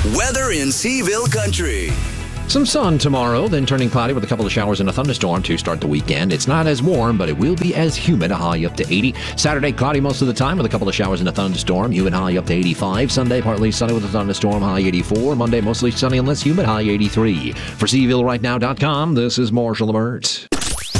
Weather in Seaville Country. Some sun tomorrow, then turning cloudy with a couple of showers and a thunderstorm to start the weekend. It's not as warm, but it will be as humid, a high up to 80. Saturday, cloudy most of the time with a couple of showers and a thunderstorm, humid high up to 85. Sunday, partly sunny with a thunderstorm, high 84. Monday, mostly sunny and less humid, high 83. For SeavilleRightNow.com, this is Marshall Lamert.